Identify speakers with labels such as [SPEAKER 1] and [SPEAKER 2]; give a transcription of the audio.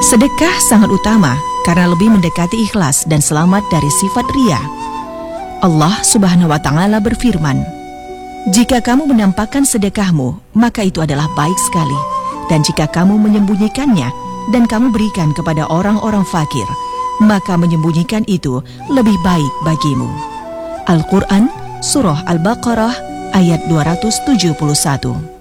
[SPEAKER 1] Sedekah sangat utama karena lebih mendekati ikhlas dan selamat dari sifat riya. Allah Subhanahu wa Ta'ala berfirman, "Jika kamu menampakkan sedekahmu, maka itu adalah baik sekali. Dan jika kamu menyembunyikannya dan kamu berikan kepada orang-orang fakir, maka menyembunyikan itu lebih baik bagimu." Al-Quran, Surah Al-Baqarah, ayat 271.